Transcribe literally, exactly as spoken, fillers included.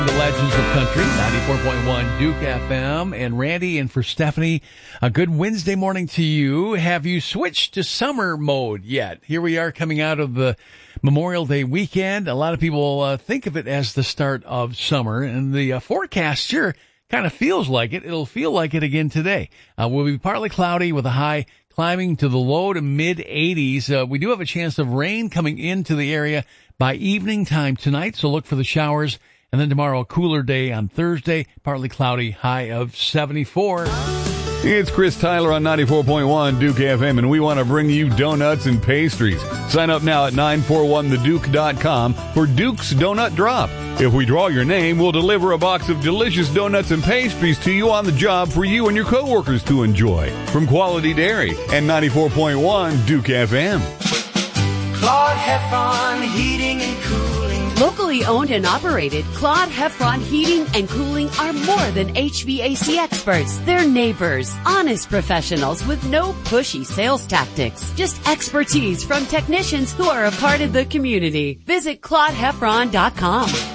The Legends of Country, ninety-four point one Duke F M, and Randy and for Stephanie, a good Wednesday morning to you. Have you switched to summer mode yet? Here we are coming out of the Memorial Day weekend. A lot of people uh, think of it as the start of summer, and the uh, forecast sure kind of feels like it. It'll feel like it again today. Uh, we'll be partly cloudy with a high climbing to the low to mid eighties. Uh, we do have a chance of rain coming into the area by evening time tonight, so look for the showers. And then tomorrow, a cooler day on Thursday, partly cloudy, high of seventy-four. It's Chris Tyler on ninety-four point one Duke F M, and we want to bring you donuts and pastries. Sign up now at nine four one the duke dot com for Duke's Donut Drop. If we draw your name, we'll deliver a box of delicious donuts and pastries to you on the job for you and your coworkers to enjoy. From Quality Dairy and ninety-four point one Duke F M. Claude Heffron Heating and Cooling. Locally owned and operated, Claude Heffron Heating and Cooling are more than H V A C experts. They're neighbors, honest professionals with no pushy sales tactics. Just expertise from technicians who are a part of the community. Visit Claude Heffron dot com.